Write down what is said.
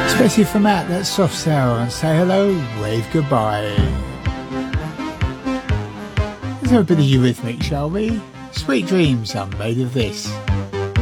Especially from out that soft cell and say hello, wave goodbye. Let's have a bit of Eurythmics, shall we? Sweet dreams are made of this.